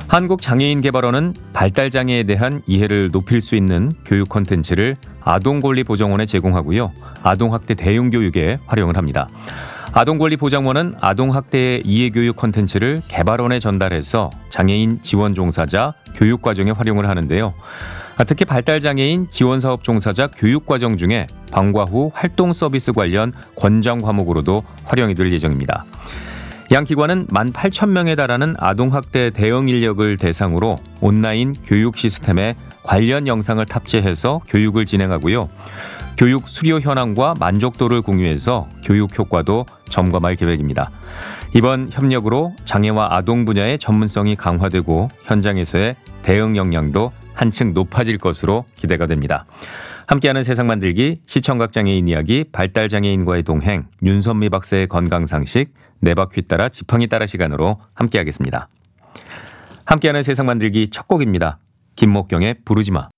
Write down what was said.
한국장애인개발원은 발달장애에 대한 이해를 높일 수 있는 교육 콘텐츠를 아동권리보장원에 제공하고요. 아동학대 대응교육에 활용을 합니다. 아동권리보장원은 아동학대의 이해교육 콘텐츠를 개발원에 전달해서 장애인 지원 종사자 교육과정에 활용을 하는데요. 특히 발달장애인 지원사업 종사자 교육과정 중에 방과 후 활동 서비스 관련 권장 과목으로도 활용이 될 예정입니다. 양 기관은 18,000명에 달하는 아동학대 대응 인력을 대상으로 온라인 교육 시스템에 관련 영상을 탑재해서 교육을 진행하고요. 교육 수료 현황과 만족도를 공유해서 교육 효과도 점검할 계획입니다. 이번 협력으로 장애와 아동 분야의 전문성이 강화되고 현장에서의 대응 역량도 한층 높아질 것으로 기대가 됩니다. 함께하는 세상 만들기 시청각장애인 이야기 발달장애인과의 동행 윤선미 박사의 건강상식 네 바퀴 따라 지팡이 따라 시간으로 함께하겠습니다. 함께하는 세상 만들기 첫 곡입니다. 김목경의 부르지마.